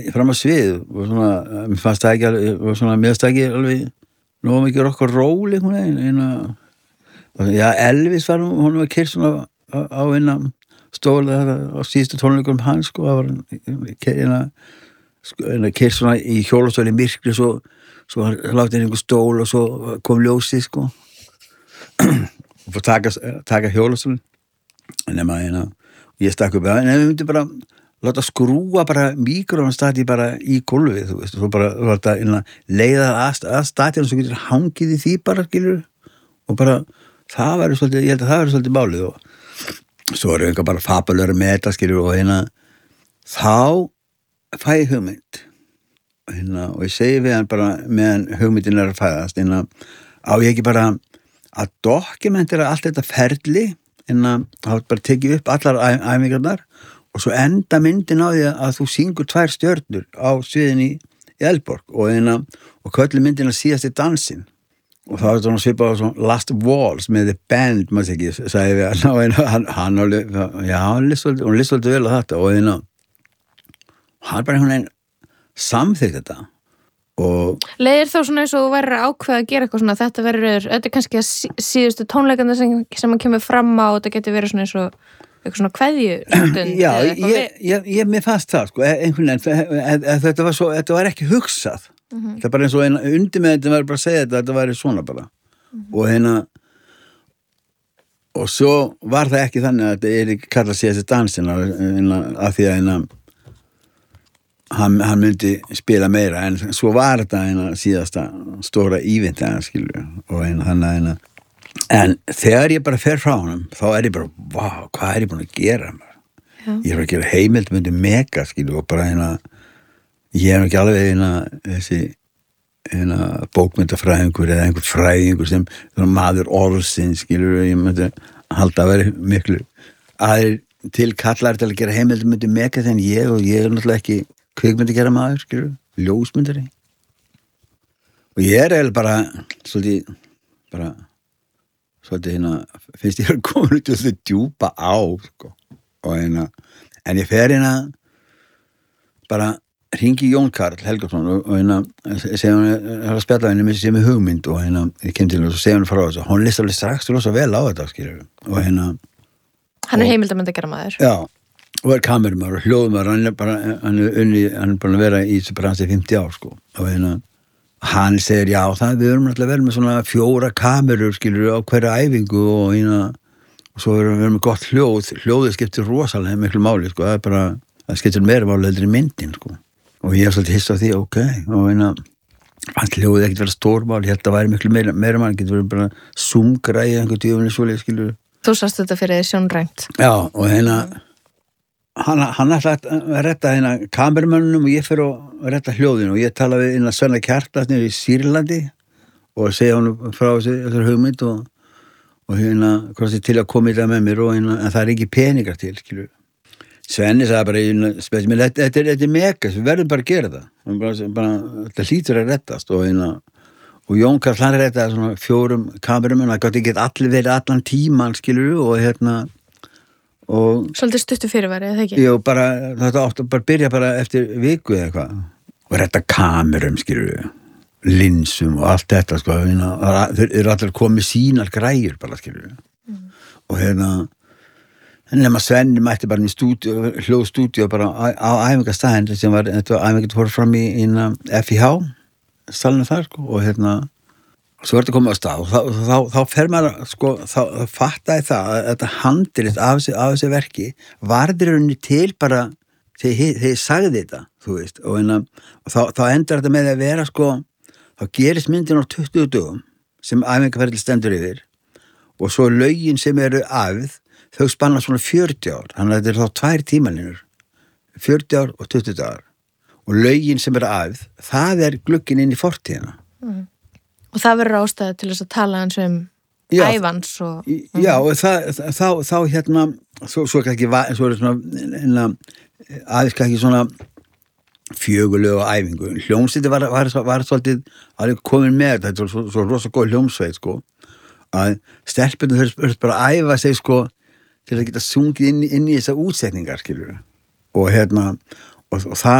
fram á svið og svona, mér fannst það ekki alveg, og svona, mér fannst það ekki alveg nógu mikið rock og roll já, Elvis var hún var keyrt svona á stóla á síðustu tónleikum hans sko, það var keyrt svona í hjólastóli myrkri svo láti einhver stól og svo kom ljósið sko og fór taka hjólastólinn nema ég stakk upp en við myndum bara láta skrúa bara míkrófonstati bara í gólfið, þú veist, og svo bara láta leiða að statinu svo getur hangið í því bara, skilur, og bara það væri svolítið, ég held að það væri svolítið málið og svo eru einhver bara fabulöru með þetta, skilur, og þá fæ ég hugmynd og ég segi við hann bara meðan hugmyndin að fæðast á ég ekki bara að dokumentera allt þetta ferli þá bara tekið upp allar æfingarnar og svo enda myndin á því að þú syngur 2 stjörnur á sviðin í Eldborg og köllu myndin að síðasti dansinn og það var svona svipað á svona Last Waltz með The Band, maður ekki, sagði við hann líst svolítið vel á þetta og hann bara einhvern veginn samþykkt þetta og leiðir þá svona eins og þú verður ákveð að gera eitthvað svona, þetta er kannski að síðustu tónleikana sem að kemur fram á, þetta getur verið svona eins og eitthvað svona kveðjustund já, mér fannst það sko, einhvern veginn þetta var ekki hugsað það er bara eins og undir með þetta var bara að segja þetta væri svona bara og og svo var það ekki þannig að þetta er ekki kallað síðast dansin af því að hann myndi spila meira en svo var þetta síðasta stóra íventi skilur og þannig en þegar ég bara fer frá honum þá er ég bara, vá, hvað er ég búin að gera ég er að gera heimildmyndi mega skilur og bara ég er ekki alveg þessi bókmyndafræðingur eða einhver fræðingur sem maður orðsins skilur ég myndi halda að vera miklu aðrir til kallar til að gera heimildmyndi mega þegar ég er náttúrulega ekki kvikmyndi gera maður skilur, ljósmyndari og ég er eiginlega bara svolítið finnst ég að koma út og þau djúpa á sko. Og en ég fer bara hringi Jón Karl Helgason og segja hann að spjalla henni með sem hugmynd og ég kem til og segja hann frá þessu hún list alveg strax rosa vel á þetta skilur og hann er heimildamönd að gera maður já, og kamerumar og hljóðumar hann er búin að vera í þessu bransi 50 ár sko og hann segir já, við erum alltaf vel með svona 4 kamerur skilur á hverja æfingu og svo erum við með gott hljóðið skiptir rosalega miklu máli sko, það skiptir meira máli heldur í myndin sko og ég svolítið hissa á því, ok og fannst hljóðið ekkert vera stórmál ég held að væri miklu meira mann getur verið bara zoom-græði einhvern djöfni svoleið skilur þú sást þetta fyrir því sjónrænt já, og hann ætlaði að retta kameramönnum og ég fyrir að retta hljóðinu og ég tala við Svenna Kjartansson í Sýrlandi og segja hann frá þessu hugmynd og hvort þið til að koma í það með mér og en það er ekki peningar til skilur Svenni sagði bara þetta er mega, við verðum bara að gera það þetta hlýtur að rettast og Jón Karl hann rettaði svona 4 kamerum það gátt ekki allir verið allan tíman skilur og svolítið stuttu fyrirværi, eða ekki? Jú, þetta átti að byrja bara eftir viku eða eitthvað og retta kamerum skilur linsum og allt þetta sko þeir eru allir komið sínar græjur bara skilur og nema Svenni mætti bara í hljóðstúdíu bara á æfingastæðin sem var, þetta var æfingat fór fram í FIH stalinu þar sko og svo er þetta komið á stað og þá fer maður sko, þá fattaði það að þetta handrit af þessi verki varður henni til bara þegar ég sagði þetta þú veist og þá endar þetta með að vera sko þá gerist myndin á 20 dögum sem æfingaferðil stendur yfir og svo lögin sem eru æfð þau spanna svona 40 ár þannig að þetta er þá 2 tímalínur 40 ár og 20 dagar og lögin sem eru æfð það er glugginn inn í fortíðina og það verður ástæða til þess að tala hans ævans og já og þá svo ekki svo er svona aðeins ekki svona fjögulegu æfingu hljómsveitin var svolítið komin með þetta var svo rosa góð hljómsveit sko að stelpunum þurft bara að æfa sig sko til að geta sungið inn í þessar útsetningar skilur og og það